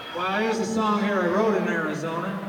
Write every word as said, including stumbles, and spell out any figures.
Well, here's a song here I wrote in Arizona.